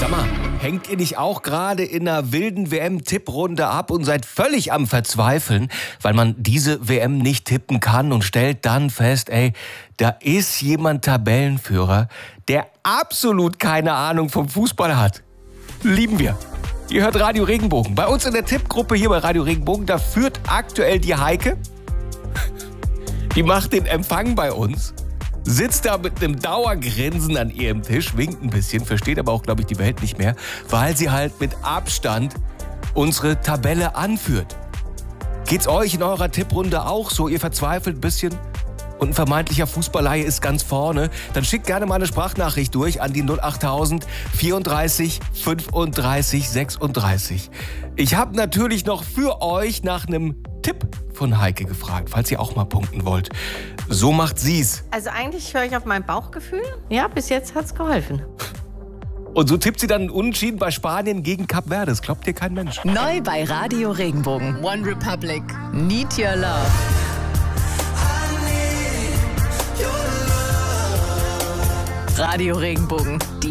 Sag mal, hängt ihr nicht auch gerade in einer wilden WM-Tipprunde ab und seid völlig am Verzweifeln, weil man diese WM nicht tippen kann und stellt dann fest, da ist jemand Tabellenführer, der absolut keine Ahnung vom Fußball hat. Lieben wir. Ihr hört Radio Regenbogen. Bei uns in der Tippgruppe hier bei Radio Regenbogen, da führt aktuell die Heike. Die macht den Empfang bei uns. Sitzt da mit einem Dauergrinsen an ihrem Tisch, winkt ein bisschen, versteht aber auch, glaube ich, die Welt nicht mehr, weil sie halt mit Abstand unsere Tabelle anführt. Geht's euch in eurer Tipprunde auch so? Ihr verzweifelt ein bisschen und ein vermeintlicher Fußballhaie ist ganz vorne? Dann schickt gerne mal eine Sprachnachricht durch an die 08000 34 35 36. Ich habe natürlich noch für euch nach einem Tipp von Heike gefragt, falls ihr auch mal punkten wollt. So macht sie's. Also eigentlich höre ich auf mein Bauchgefühl. Ja, bis jetzt hat's geholfen. Und so tippt sie dann unentschieden bei Spanien gegen Kap Verde. Das glaubt dir kein Mensch. Neu bei Radio Regenbogen. One Republic. Need Your Love. Radio Regenbogen.